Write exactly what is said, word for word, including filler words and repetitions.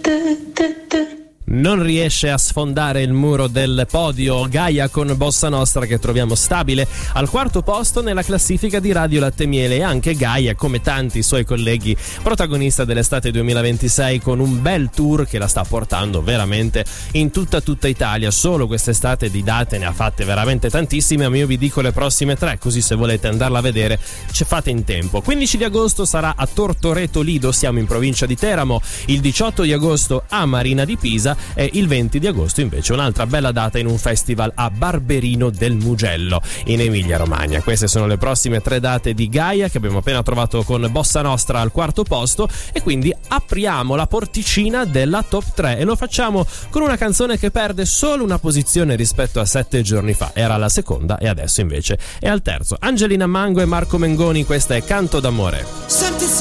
Non riesce a sfondare il muro del podio Gaia con Bossa Nostra, che troviamo stabile al quarto posto nella classifica di Radio Latte Miele, e anche Gaia, come tanti suoi colleghi, protagonista dell'estate duemilaventisei, con un bel tour che la sta portando veramente in tutta tutta Italia. Solo quest'estate di date ne ha fatte veramente tantissime, ma io vi dico le prossime tre, così se volete andarla a vedere ci fate in tempo. quindici di agosto sarà a Tortoreto Lido, siamo in provincia di Teramo, il diciotto di agosto a Marina di Pisa, e il venti di agosto invece un'altra bella data in un festival a Barberino del Mugello in Emilia Romagna. Queste sono le prossime tre date di Gaia, che abbiamo appena trovato con Bossa Nostra al quarto posto, e quindi apriamo la porticina della top tre e lo facciamo con una canzone che perde solo una posizione rispetto a sette giorni fa. Era alla seconda e adesso invece è al terzo. Angelina Mango e Marco Mengoni, questa è Canto d'amore. Senti